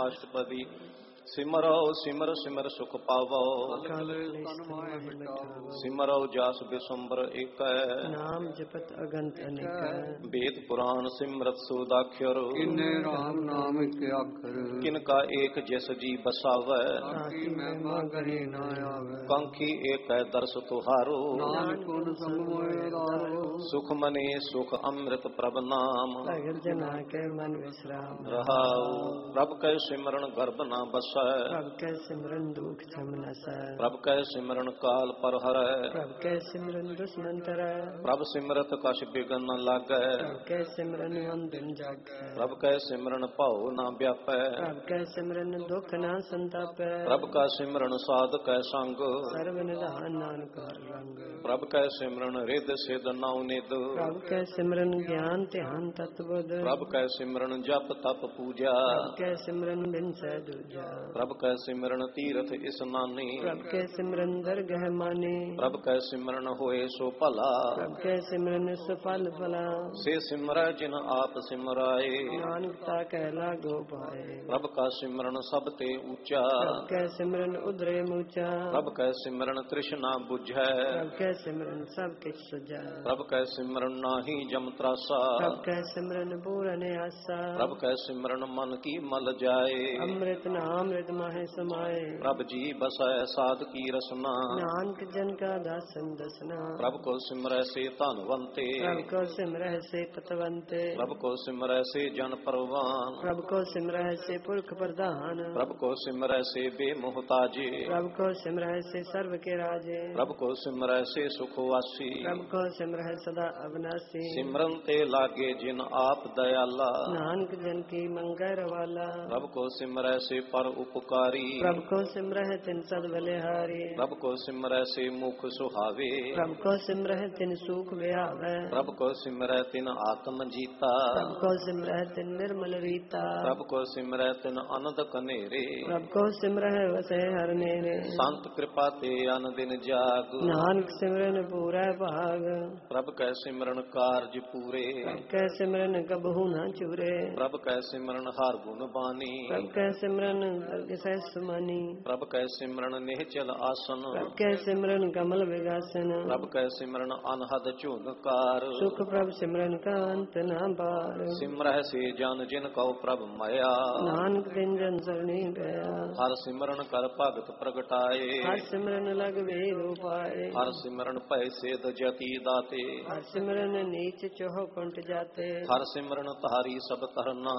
ਅਸ਼ਟਪਦੀ। ਸਿਮਰੋ ਸਿਮਰ ਸਿਮਰ ਸੁਖ ਪਾਵੋ, ਕਾਲ ਤਨ ਮਾਹਿ ਮਿਟਾਵੋ। ਸਿਮਰੋ ਜਸ ਬਿਸੰਬਰ ਏਕੈ, ਨਾਮ ਜਪਤ ਅਗੰਤ ਅਨੇਕੈ। ਵੇਦ ਪੁਰਾਨ ਸਿਮਰਤ ਸੋਦਾਖਰ, ਕਿਨੇ ਰਾਮ ਨਾਮ ਇਕ ਅੱਖਰ। ਕਿਨ ਕਾ ਏਕ ਜਿਸ ਜੀ ਬਸਾਵੈ, ਤਾਕੀ ਮਹਿਮਾ ਕਰੇ ਨਾ ਆਵੈ। ਪੰਖੀ ਏਕੈ ਦਰਸ ਤੁਹਾਰੋ, ਨਾਨਕ ਗੁਣ ਸੰਗ ਮੋਇ ਉਦਾਰੋ। ਸੁਖ ਮਨੇ ਸੁਖ ਅੰਮ੍ਰਿਤ ਪ੍ਰਭ ਨਾਮ, ਭਗਤ ਜਨਾ ਕੇ ਮਨ ਵਿਸਰਾਮ। ਰਹਾਉ ਪ੍ਰਭ ਕੈ ਸਿਮਰਨ ਗਰਭ ਨਾ ਬਸੈ, ਪ੍ਰਭ ਕੈ ਸਿਮਰਨ ਦੁਖ ਛਮ ਨਸੈ। ਪ੍ਰਭ ਕੈ ਸਿਮਰਨ ਕਾਲ ਪਰ ਹਰੈ, ਪ੍ਰਭ ਕੈ ਸਿਮਰਨ ਦੁਸ਼ਮਨ ਤਰੈ। ਪ੍ਰਭ ਸਿਮਰਤ ਕਛ ਬਿਗਨ ਨ ਲਾਗੈ, ਪ੍ਰਭ ਕੈ ਸਿਮਰਨ ਮਨ ਦਿਨ ਜਾਗੈ। ਪ੍ਰਭ ਕੈ ਸਿਮਰਨ ਭਉ ਨ ਵਿਆਪੈ, ਪ੍ਰਭ ਕੈ ਸਿਮਰਨ ਦੁਖ ਨਾ ਸੰਤਾਪੈ। ਪ੍ਰਭ ਕਾ ਸਿਮਰਨ ਸਾਧ ਕੈ ਸੰਗ, ਸਰਬ ਨਿਧਾਨ ਨਾਨਕ ਹਰਿ ਰੰਗ। ਪ੍ਰਭ ਕੈ ਸਿਮਰਨ ਰਿੱਧ ਸਿਧ ਨਉ ਨਿਧ, ਪ੍ਰਭ ਕੈ ਸਿਮਰਨ ਗਿਆਨ ਧਿਆਨ ਤਤ ਬੁੱਧ। ਪ੍ਰਭ ਕੈ ਸਿਮਰਨ ਜਪ ਤਪ ਪੂਜਾ, ਪ੍ਰਭ ਕੈ ਸਿਮਰਨ ਬਿਨ ਸਹਿ ਦੂਜਾ। ਪ੍ਰਭ ਕੈ ਸਿਮਰਨ ਤੀਰਥ ਇਸਨਾਨੀ, ਪ੍ਰਭ ਕੈ ਸਿਮਰਨ ਦਰਗਹਿ ਮਾਨੀ। ਪ੍ਰਭ ਕੈ ਸਿਮਰਨ ਹੋਏ ਸੋ ਭਲਾ, ਪ੍ਰਭ ਕੈ ਸਿਮਰਨ ਸਫਲ ਫਲਾ। ਸੇ ਸਿਮਰੈ ਜਿਨ ਆਪ ਸਿਮਰਾਏ, ਨਾਨਕ ਤਾ ਕਹਿ ਲਾਗੋ ਪਾਏ। ਪ੍ਰਭ ਕਾ ਸਿਮਰਨ ਸਭ ਤੇ ਊਚਾ, ਪ੍ਰਭ ਕੈ ਸਿਮਰਨ ਉਧਰੇ ਮੂਚਾ। ਪ੍ਰਭ ਕੈ ਸਿਮਰਨ ਤ੍ਰਿਸ਼ਨਾ ਬੁਝੈ, ਪ੍ਰਭ ਕੈ ਸਿਮਰਨ ਸਭ ਕਿਛ ਸੁਝੈ। ਪ੍ਰਭ ਕੈ ਸਿਮਰਨ ਨਾਹੀ ਜਮ ਤਰਾਸਾ, ਪ੍ਰਭ ਕੈ ਸਿਮਰਨ ਪੂਰਨ ਆਸਾ। ਪ੍ਰਭ ਕੈ ਸਿਮਰਨ ਮਨ ਕੀ ਮਲ ਜਾਏ, ਅੰਮ੍ਰਿਤ ਨਾਮ ਰਿਦ ਮਾਹਿ ਸਮਾਏ। ਪ੍ਰਭ ਜੀ ਬਸੈ ਸਾਧ ਕੀ ਰਸਨਾ, ਨਾਨਕ ਜਨ ਕਾ ਦਾਸਨ ਦਸਨਾ। ਪ੍ਰਭ ਕੋ ਸਿਮਰੈ ਸੇ ਧਨਵੰਤੇ, ਪ੍ਰਭ ਕੋ ਸਿਮਰਹਿ ਸੇ ਪਤਵੰਤੇ। ਪ੍ਰਭ ਕੋ ਸਿਮਰੈ ਸੇ ਜਨ ਪਰਵਾਨ, ਪ੍ਰਭ ਕੋ ਸਿਮਰਹਿ ਸੇ ਪੁਰਖ ਪ੍ਰਧਾਨ। ਪ੍ਰਭ ਕੋ ਸਿਮਰੈ ਸੇ ਬੇਮੁਹਤਾਜੇ, ਪ੍ਰਭ ਕੋ ਸਿਮਰਹਿ ਸੇ ਸਰਬ ਕੇ ਰਾਜੇ। ਪ੍ਰਭ ਕੋ ਸਿਮਰੈ ਸੇ ਸੁਖ ਵਾਸੀ, ਪ੍ਰਭ ਕੋ ਸਿਮਰਹਿ ਸਦਾ ਅਬਨਾਸੀ। ਸਿਮਰਨ ਤੇ ਲਾਗੇ ਜਿਨ ਆਪ ਦਇਆਲਾ, ਨਾਨਕ ਜਨ ਕੀ ਮੰਗੈ ਰਵਾਲਾ। ਪ੍ਰਭ ਕੋ ਸਿਮਰੈ ਸੇ ਪਰ ਉਪਕਾਰੀ, ਪ੍ਰਭ ਕੋ ਸਿਮਰਹਿ ਤਿਨ ਸਦ ਬਲਿਹਾਰੀ। ਪ੍ਰਭ ਕੋ ਸਿਮਰੈ ਸੇ ਮੁਖ ਸੁਹਾਵੇ, ਪ੍ਰਭ ਕੋ ਸਿਮਰਹਿ ਤਿਨ ਸੂਖ ਵਿਹਾਵੈ। ਪ੍ਰਭ ਕੋ ਸਿਮਰੈ ਤਿਨ ਆਤਮ ਜੀਤਾ, ਪ੍ਰਭ ਕੋ ਸਿਮਰਹਿ ਤਿਨ ਨਿਰਮਲ ਰੀਤਾ। ਪ੍ਰਭ ਕੋ ਸਿਮਰੈ ਤਿਨ ਅਨੰਦ ਕਨੇਰੇ, ਪ੍ਰਭ ਕੋ ਸਿਮਰਹਿ ਵਸੈ ਹਰਿ ਨੇਰੇ। ਸੰਤ ਕਿਰਪਾ ਤੇ ਅਨ ਦਿਨ ਜਾਗ, ਨਾਨਕ ਸਿਮਰਨ ਪੂਰੈ ਭਾਗ। ਪ੍ਰਭ ਕੈ ਸਿਮਰਨ ਕਾਰਜ ਪੂਰੇ, ਪ੍ਰਭ ਕੈ ਸਿਮਰਨ ਕਬਹੂ ਨਾ ਚੂਰੇ। ਪ੍ਰਭ ਕੈ ਸਿਮਰਨ ਹਰ ਗੁਣ ਬਾਣੀ, ਪ੍ਰਭ ਕੈ ਸਿਮਰਨ ਦਰਗਹਿ ਸਹਿ ਸੁਮਾਨੀ। ਪ੍ਰਭ ਕੈ ਸਿਮਰਨ ਨਿਹਚਲ ਆਸਨ, ਪ੍ਰਭ ਕੈ ਸਿਮਰਨ ਕਮਲ ਵਿਗਾਸਨ। ਪ੍ਰਭ ਕੈ ਸਿਮਰਨ ਅਨਹਦ ਝੁਨਕਾਰ, ਸੁਖ ਪ੍ਰਭ ਸਿਮਰਨ ਕਾ ਅੰਤ ਨਾ ਪਾਰ। ਸਿਮਰਹਿ ਸੇ ਜਨ ਜਿਨ ਕਉ ਪ੍ਰਭ ਮਾਇਆ, ਨਾਨਕ ਤਿਨ ਜਨ ਸਰਣੀ ਗਿਆ। ਹਰ ਸਿਮਰਨ ਕਰ ਭਗਤ ਪ੍ਰਗਟਾਏ, ਹਰ ਸਿਮਰਨ ਲਗ ਵੇਦ ਉਪਾਏ। ਹਰ ਸਿਮਰਨ ਭੈ ਸੇਧ ਜਤੀ ਦਾਤੇ, ਹਰ ਸਿਮਰਨ ਨੀਚ ਚੋਹ ਕੁੰਟ ਜਾਤੇ। ਹਰ ਸਿਮਰਨ ਤਾਰੀ ਸਭ ਤਰਨਾ,